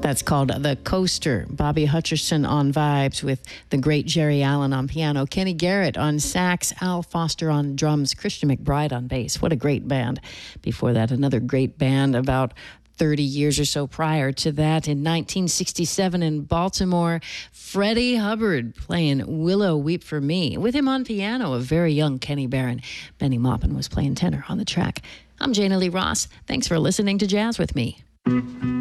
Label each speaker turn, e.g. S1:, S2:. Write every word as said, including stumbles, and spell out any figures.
S1: That's called The Coaster. Bobby Hutcherson on vibes with the great Jerry Allen on piano, Kenny Garrett on sax, Al Foster on drums, Christian McBride on bass. What a great band. Before that, another great band about thirty years or so prior to that. In nineteen sixty-seven in Baltimore, Freddie Hubbard playing Willow Weep for Me. With him on piano, a very young Kenny Barron. Benny Maupin was playing tenor on the track. I'm Jana Lee Ross. Thanks for listening to Jazz with Me.